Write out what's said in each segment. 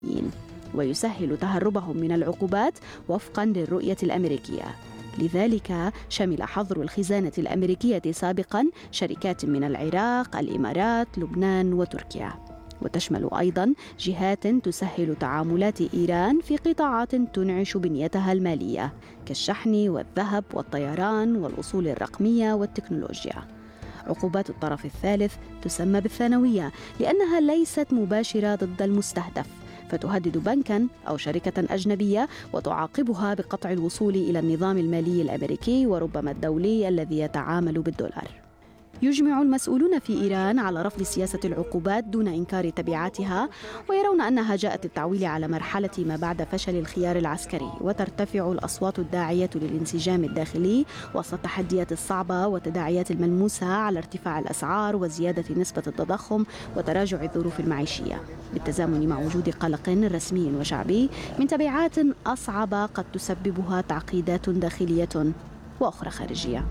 ويسهل تهربهم من العقوبات وفقاً للرؤية الأمريكية. لذلك شمل حظر الخزانة الأمريكية سابقاً شركات من العراق، الإمارات، لبنان وتركيا، وتشمل أيضاً جهات تسهل تعاملات إيران في قطاعات تنعش بنيتها المالية كالشحن والذهب والطيران والأصول الرقمية والتكنولوجيا. عقوبات الطرف الثالث تسمى بالثانوية لأنها ليست مباشرة ضد المستهدف، فتهدد بنكاً أو شركة أجنبية وتعاقبها بقطع الوصول إلى النظام المالي الأمريكي وربما الدولي الذي يتعامل بالدولار. يجمع المسؤولون في إيران على رفض سياسة العقوبات دون إنكار تبعاتها، ويرون أنها جاءت للتعويل على مرحلة ما بعد فشل الخيار العسكري، وترتفع الأصوات الداعية للانسجام الداخلي وسط التحديات الصعبة والتداعيات الملموسة على ارتفاع الأسعار وزيادة نسبة التضخم وتراجع الظروف المعيشية، بالتزامن مع وجود قلق رسمي وشعبي من تبعات أصعب قد تسببها تعقيدات داخلية وأخرى خارجية.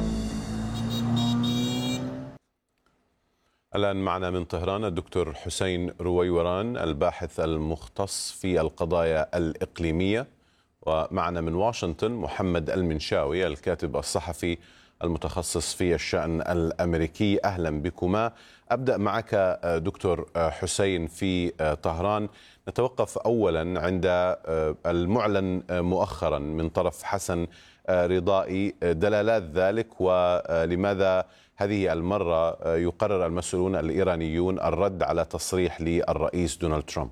الآن معنا من طهران الدكتور حسين رويوران الباحث المختص في القضايا الإقليمية، ومعنا من واشنطن محمد المنشاوي الكاتب الصحفي المتخصص في الشأن الأمريكي. أهلا بكما. أبدأ معك دكتور حسين في طهران. نتوقف أولا عند المعلن مؤخرا من طرف حسن رضائي، دلالات ذلك ولماذا هذه المرة يقرر المسؤولون الإيرانيون الرد على تصريح للرئيس دونالد ترامب.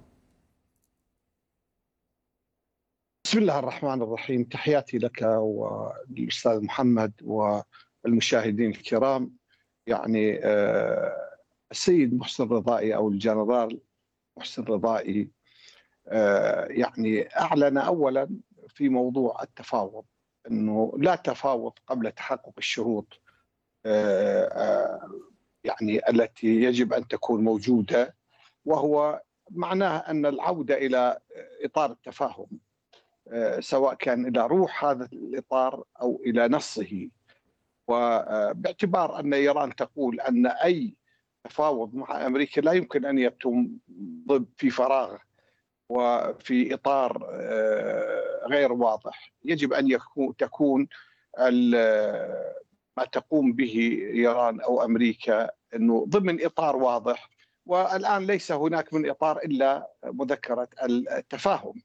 بسم الله الرحمن الرحيم. تحياتي لك والأستاذ محمد والمشاهدين الكرام. يعني السيد محسن رضائي أو الجنرال محسن رضائي يعني أعلن أولا في موضوع التفاوض أنه لا تفاوض قبل تحقق الشروط يعني التي يجب أن تكون موجودة، وهو معناه أن العودة إلى إطار التفاهم سواء كان إلى روح هذا الإطار أو إلى نصه. وباعتبار أن إيران تقول أن أي تفاوض مع أمريكا لا يمكن أن يتم في فراغ وفي إطار غير واضح، يجب أن تكون ما تقوم به إيران أو أمريكا أنه ضمن إطار واضح، والآن ليس هناك من إطار إلا مذكرة التفاهم.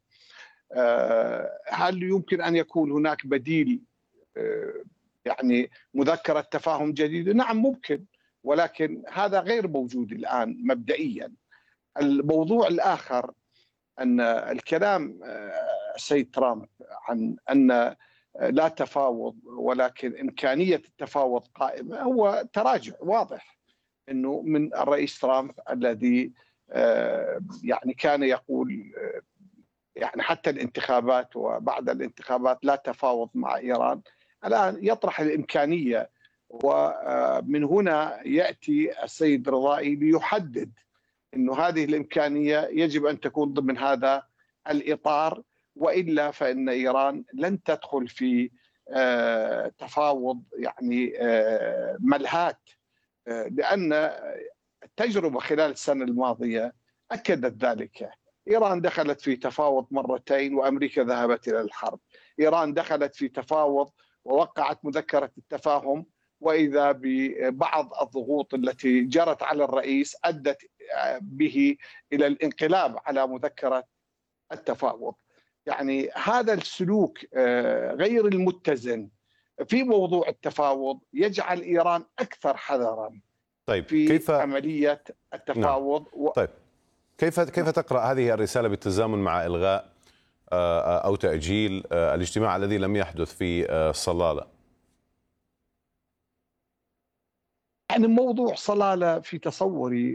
هل يمكن أن يكون هناك بديل يعني مذكرة تفاهم جديدة؟ نعم ممكن، ولكن هذا غير موجود الآن مبدئيا. الموضوع الآخر أن الكلام السيد ترامب عن أن لا تفاوض ولكن إمكانية التفاوض قائمة هو تراجع واضح أنه من الرئيس ترامب الذي يعني كان يقول يعني حتى الانتخابات وبعد الانتخابات لا تفاوض مع إيران، الآن يطرح الإمكانية. ومن هنا يأتي السيد رضائي ليحدد أنه هذه الإمكانية يجب أن تكون ضمن هذا الإطار، وإلا فإن إيران لن تدخل في تفاوض يعني ملهات، لأن التجربة خلال السنة الماضية أكدت ذلك. إيران دخلت في تفاوض مرتين وأمريكا ذهبت إلى الحرب. إيران دخلت في تفاوض ووقعت مذكرة التفاهم، وإذا ببعض الضغوط التي جرت على الرئيس أدت به إلى الانقلاب على مذكرة التفاوض. يعني هذا السلوك غير المتزن في موضوع التفاوض يجعل إيران أكثر حذرا في كيف عملية التفاوض. نعم. طيب كيف تقرأ هذه الرسالة بالتزامن مع إلغاء أو تأجيل الاجتماع الذي لم يحدث في صلالة؟ يعني موضوع صلالة في تصوري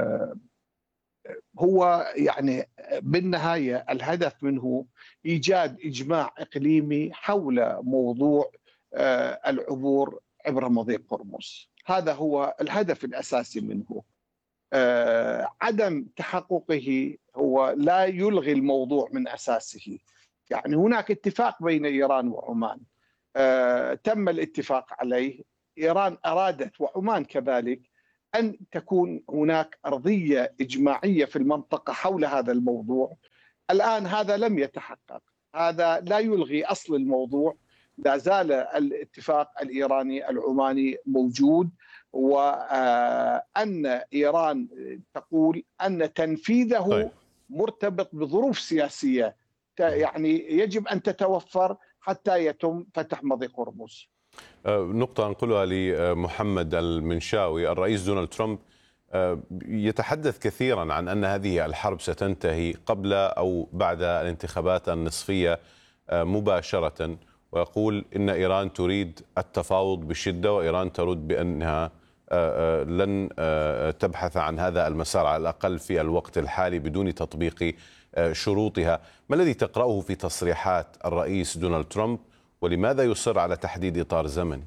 هو يعني بالنهاية الهدف منه إيجاد إجماع إقليمي حول موضوع العبور عبر مضيق هرمز. هذا هو الهدف الأساسي منه. عدم تحققه هو لا يلغي الموضوع من أساسه. يعني هناك اتفاق بين إيران وعمان تم الاتفاق عليه. إيران أرادت وعمان كذلك أن تكون هناك أرضية إجماعية في المنطقة حول هذا الموضوع. الآن هذا لم يتحقق، هذا لا يلغي أصل الموضوع، لا زال الاتفاق الإيراني العماني موجود، وأن إيران تقول أن تنفيذه مرتبط بظروف سياسية يعني يجب أن تتوفر حتى يتم فتح مضيق هرمز. نقطة أنقلها لمحمد المنشاوي. الرئيس دونالد ترامب يتحدث كثيرا عن أن هذه الحرب ستنتهي قبل أو بعد الانتخابات النصفية مباشرة، ويقول إن إيران تريد التفاوض بشدة، وإيران ترد بأنها لن تبحث عن هذا المسار على الأقل في الوقت الحالي بدون تطبيق شروطها. ما الذي تقرأه في تصريحات الرئيس دونالد ترامب، ولماذا يصر على تحديد إطار زمني؟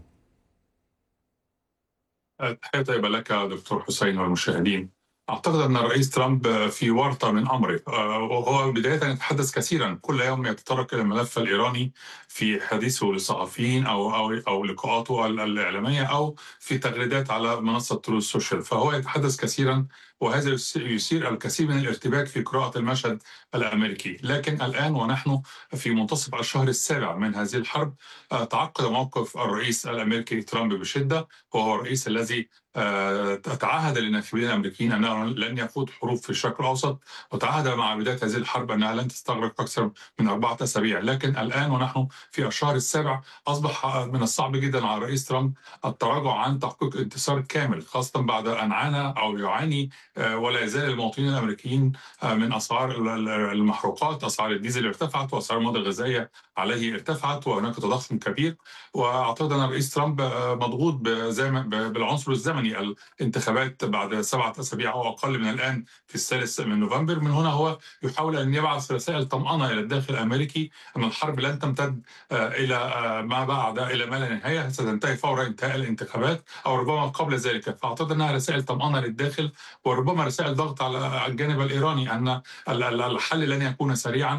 تحية طيبة لك دكتور حسين والمشاهدين. أعتقد أن الرئيس ترامب في ورطة من أمره، وهو بداية يتحدث كثيرا، كل يوم يتطرق إلى الملف الإيراني في حديثه للصحفيين أو لقاءاته الإعلامية أو في تغريدات على منصة تروث سوشيال، فهو يتحدث كثيرا، وهذا يثير الكثير من الارتباك في قراءة المشهد الأمريكي. لكن الآن ونحن في منتصف الشهر السابع من هذه الحرب، تعقد موقف الرئيس الأمريكي ترامب بشدة، وهو الرئيس الذي تعهد للناخبين الامريكيين انه لن يخوض حروب في الشرق الاوسط، وتعهد مع بدايه هذه الحرب انها لن تستغرق اكثر من 4 أسابيع. لكن الان ونحن في الشهر السابع اصبح من الصعب جدا على الرئيس ترامب التراجع عن تحقيق انتصار كامل، خاصه بعد ان عانى او يعاني ولا يزال المواطنين الامريكيين من اسعار المحروقات، اسعار الديزل ارتفعت، واسعار المواد الغذائيه عليه ارتفعت، وهناك تضخم كبير. واعتقد ان الرئيس ترامب مضغوط بالعنصر الزمني، الانتخابات بعد 7 أسابيع او اقل من الان في الثالث من نوفمبر. من هنا هو يحاول ان يبعث رسائل طمأنة الى الداخل الامريكي ان الحرب لن تمتد الى ما بعد الى ما لا نهايه، ستنتهي فور انتهاء الانتخابات او ربما قبل ذلك. فاعتقد انها رسائل طمأنة للداخل، وربما رسائل ضغط على الجانب الايراني ان الحل لن يكون سريعا،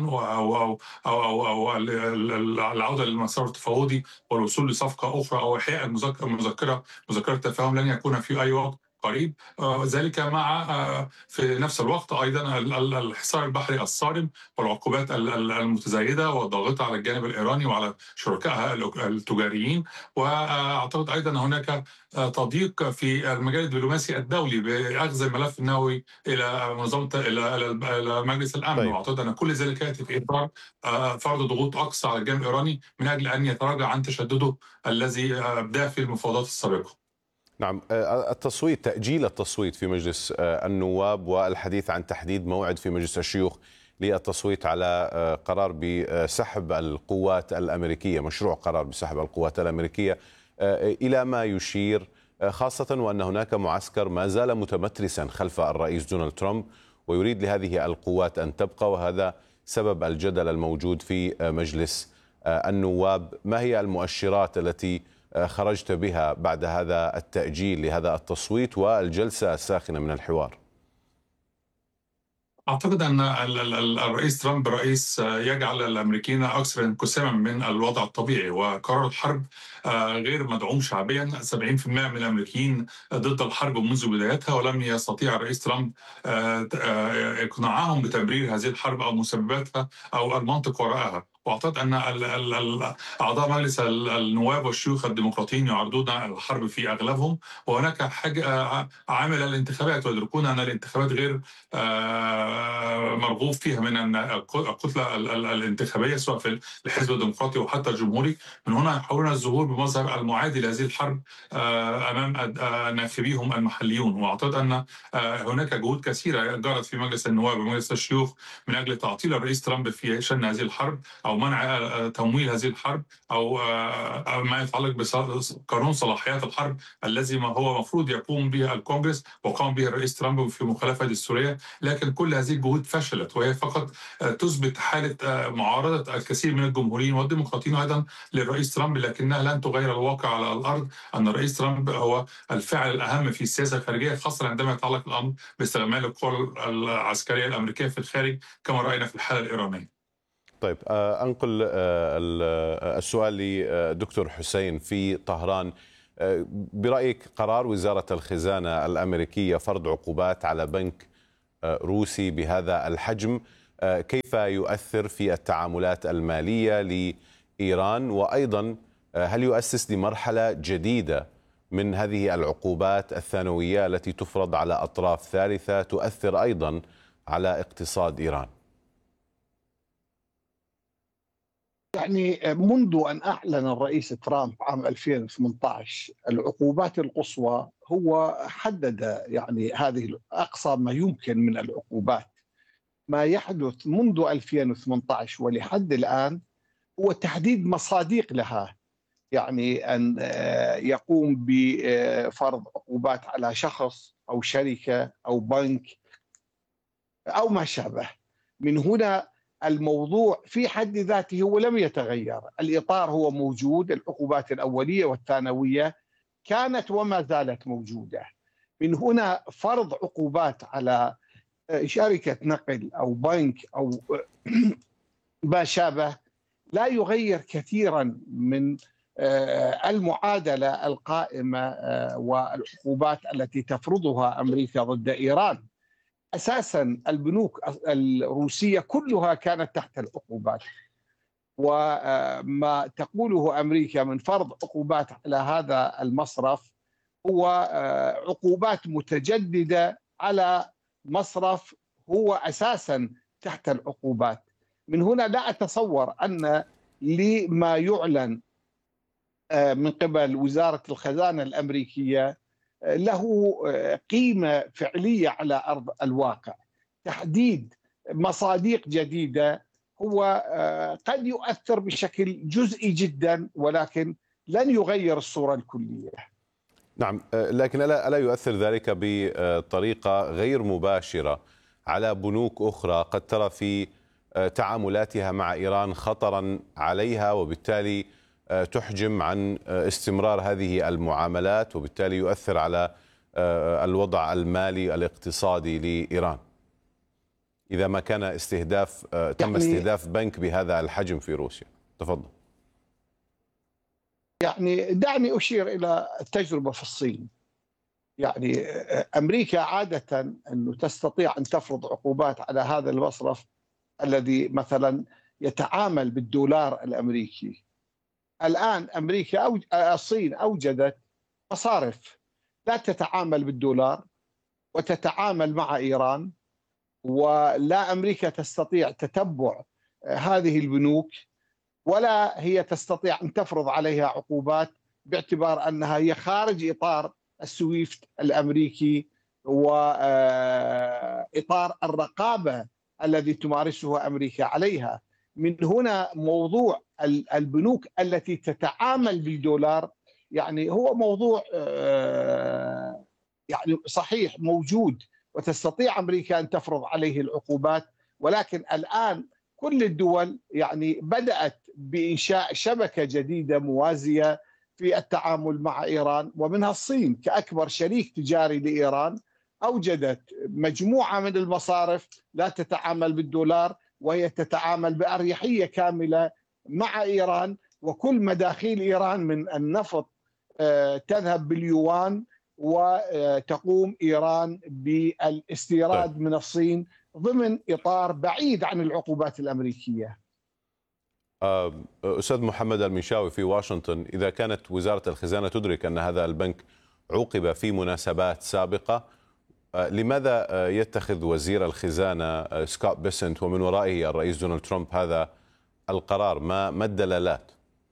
او العوده للمسار التفاوضي والوصول لصفقه اخرى او احياء مذكره تفاهم لن يكون في اي وقت قريب. ذلك مع في نفس الوقت ايضا الحصار البحري الصارم والعقوبات المتزايده والضاغطه على الجانب الايراني وعلى شركائها التجاريين. واعتقد ايضا هناك تضييق في المجال الدبلوماسي الدولي باخذ الملف النووي الى منظمه الى مجلس الامن. واعتقد ان كل ذلك ياتي في اطار فرض ضغوط اقصى على الجانب الايراني من اجل ان يتراجع عن تشدده الذي ابداه في المفاوضات السابقه. نعم، التصويت، تأجيل التصويت في مجلس النواب والحديث عن تحديد موعد في مجلس الشيوخ للتصويت على قرار بسحب القوات الأمريكية، مشروع قرار بسحب القوات الأمريكية، إلى ما يشير، خاصة وأن هناك معسكر ما زال متمترسا خلف الرئيس دونالد ترامب ويريد لهذه القوات أن تبقى، وهذا سبب الجدل الموجود في مجلس النواب. ما هي المؤشرات التي خرجت بها بعد هذا التأجيل لهذا التصويت والجلسة الساخنة من الحوار؟ أعتقد أن الرئيس ترامب رئيس يجعل الأمريكيين أكثر انقساما من الوضع الطبيعي، وقرار الحرب غير مدعوم شعبيا. 70% من الأمريكيين ضد الحرب منذ بدايتها، ولم يستطيع الرئيس ترامب إقناعهم بتبرير هذه الحرب أو مسبباتها أو المنطق وراءها. واعتقد ان اعضاء مجلس النواب والشيوخ الديمقراطيين يعرضون الحرب في اغلبهم، وهناك حاجه عامل الانتخابات، ويدركون ان الانتخابات غير مرغوب فيها من الكتله الانتخابيه سواء في الحزب الديمقراطي وحتى الجمهوري. من هنا يحاولون الظهور بمظهر المعادي لهذه الحرب امام ناخبيهم المحليون. واعتقد ان هناك جهود كثيره جرت في مجلس النواب ومجلس الشيوخ من اجل تعطيل الرئيس ترامب في شن هذه الحرب أو منع تمويل هذه الحرب أو ما يتعلق بقانون صلاحيات الحرب الذي ما هو مفروض يقوم به الكونغرس وقام به الرئيس ترامب في مخالفة دستورية. لكن كل هذه الجهود فشلت، وهي فقط تثبت حالة معارضة الكثير من الجمهوريين والديمقراطيين أيضا للرئيس ترامب، لكنها لن تغير الواقع على الأرض. أن الرئيس ترامب هو الفاعل الأهم في السياسة الخارجية، خاصة عندما يتعلق الأمر باستعمال القوى العسكرية الأمريكية في الخارج كما رأينا في الحالة الإيرانية. طيب، أنقل السؤال لدكتور حسين. في طهران برأيك قرار وزارة الخزانة الأمريكية فرض عقوبات على بنك روسي بهذا الحجم كيف يؤثر في التعاملات المالية لإيران، وأيضا هل يؤسس لمرحلة جديدة من هذه العقوبات الثانوية التي تفرض على أطراف ثالثة تؤثر أيضا على اقتصاد إيران؟ يعني منذ أن أعلن الرئيس ترامب عام 2018 العقوبات القصوى، هو حدد يعني هذه أقصى ما يمكن من العقوبات. ما يحدث منذ 2018 ولحد الآن هو تحديد مصادق لها، يعني أن يقوم بفرض عقوبات على شخص أو شركة أو بنك أو ما شابه. من هنا الموضوع في حد ذاته هو لم يتغير، الإطار هو موجود، العقوبات الأولية والثانوية كانت وما زالت موجودة. من هنا فرض عقوبات على شركة نقل أو بنك أو ما شابه لا يغير كثيرا من المعادلة القائمة والعقوبات التي تفرضها أمريكا ضد إيران. أساسا البنوك الروسية كلها كانت تحت العقوبات، وما تقوله أمريكا من فرض عقوبات على هذا المصرف هو عقوبات متجددة على مصرف هو أساسا تحت العقوبات. من هنا لا أتصور أن لما يعلن من قبل وزارة الخزانة الأمريكية له قيمة فعلية على أرض الواقع. تحديد مصادق جديدة هو قد يؤثر بشكل جزئي جدا، ولكن لن يغير الصورة الكلية. نعم، لكن ألا يؤثر ذلك بطريقة غير مباشرة على بنوك أخرى قد ترى في تعاملاتها مع إيران خطرا عليها، وبالتالي تحجم عن استمرار هذه المعاملات، وبالتالي يؤثر على الوضع المالي الاقتصادي لإيران إذا ما كان تم استهداف بنك بهذا الحجم في روسيا؟ تفضل. يعني دعني أشير إلى التجربة في الصين. يعني أمريكا عادة أنه تستطيع أن تفرض عقوبات على هذا المصرف الذي مثلا يتعامل بالدولار الأمريكي. الآن الصين أوجدت مصارف لا تتعامل بالدولار وتتعامل مع إيران، ولا أمريكا تستطيع تتبع هذه البنوك ولا هي تستطيع أن تفرض عليها عقوبات باعتبار أنها هي خارج إطار السويفت الأمريكي وإطار الرقابة الذي تمارسه أمريكا عليها. من هنا موضوع البنوك التي تتعامل بالدولار يعني هو موضوع يعني صحيح موجود، وتستطيع أمريكا أن تفرض عليه العقوبات، ولكن الآن كل الدول يعني بدأت بإنشاء شبكة جديدة موازية في التعامل مع إيران، ومنها الصين كأكبر شريك تجاري لإيران أوجدت مجموعة من المصارف لا تتعامل بالدولار، وهي تتعامل بأريحية كاملة مع إيران، وكل مداخيل إيران من النفط تذهب باليوان، وتقوم إيران بالاستيراد من الصين ضمن إطار بعيد عن العقوبات الأمريكية. أستاذ محمد المنشاوي في واشنطن، إذا كانت وزارة الخزانة تدرك أن هذا البنك عوقب في مناسبات سابقة، لماذا يتخذ وزير الخزانة سكوت بيسنت ومن ورائه الرئيس دونالد ترامب هذا القرار؟ ما الدلالات؟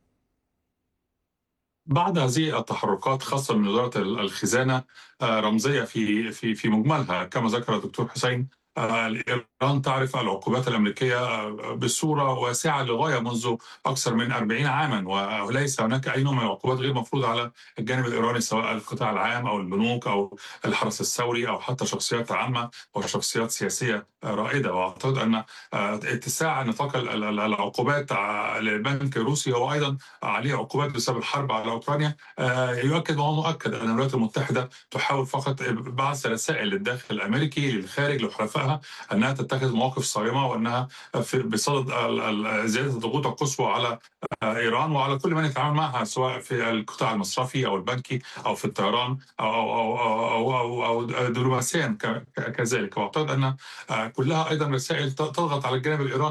بعد هذه التحركات خاصة من وزارة الخزانة رمزية في مجملها، كما ذكر الدكتور حسين، إيران تعرف العقوبات الأمريكية بصورة واسعة للغاية منذ أكثر من 40 عاما، وليس هناك أي نوع من العقوبات غير مفروض على الجانب الإيراني، سواء القطاع العام أو البنوك أو الحرس الثوري أو حتى شخصيات عامة وشخصيات سياسية رائدة. وأعتقد أن اتساع نطاق العقوبات للبنك الروسي هو أيضا عليه عقوبات بسبب الحرب على أوكرانيا يؤكد وهو مؤكد أن الولايات المتحدة تحاول فقط بعث رسائل للداخل الأمريكي للخارج لحلفاء أعضائها أنها تتخذ مواقف صارمة، وأنها بصدد زيادة الضغوط القصوى على إيران وعلى كل من يتعامل معها، سواء في القطاع المصرفي أو البنكي أو في الطيران أو دبلوماسيا كذلك. وأعتقد أن كلها أيضا رسائل تضغط على الجانب الإيراني